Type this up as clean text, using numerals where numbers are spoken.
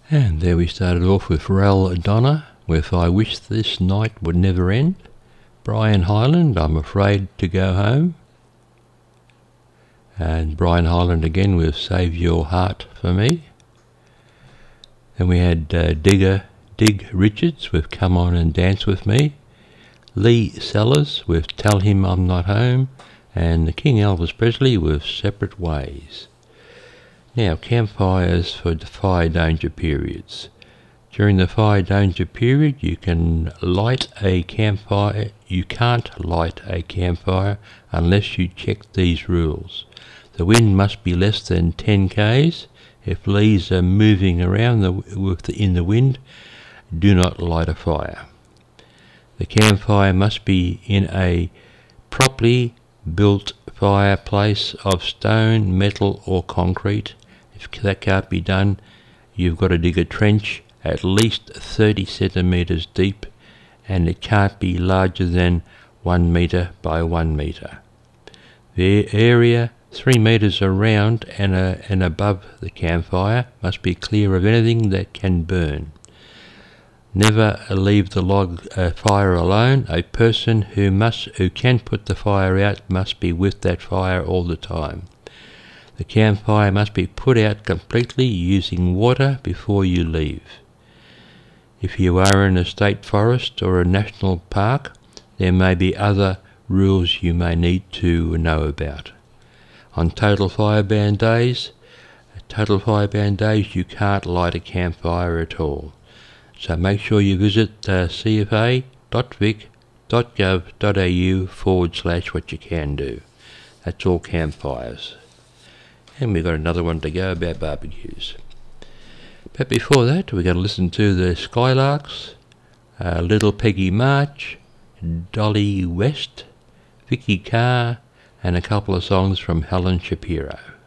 And there we started off with Rel Donna with I Wish This Night Would Never End. Brian Hyland, I'm Afraid to Go Home. And Brian Hyland again with Save Your Heart for Me. Then we had Dig Richards with Come On and Dance With Me. Lee Sellers with Tell Him I'm Not Home. And King Elvis Presley with Separate Ways. Now, campfires for the fire danger periods. During the fire danger period, you can light a campfire. You can't light a campfire unless you check these rules. The wind must be less than 10 k's. If leaves are moving around in the wind, do not light a fire. The campfire must be in a properly built fireplace of stone, metal or concrete. If that can't be done, you've got to dig a trench at least 30 centimetres deep, and it can't be larger than 1 metre by 1 metre. The area 3 metres around and above the campfire must be clear of anything that can burn. Never leave the log fire alone. A person who can put the fire out must be with that fire all the time. The campfire must be put out completely using water before you leave. If you are in a state forest or a national park, there may be other rules you may need to know about. On Total Fire Ban days, you can't light a campfire at all. So make sure you visit cfa.vic.gov.au/what you can do. That's all campfires. And we've got another one to go about barbecues. But before that, we're going to listen to the Skylarks, Little Peggy March, Dolly West, Vicky Carr, and a couple of songs from Helen Shapiro.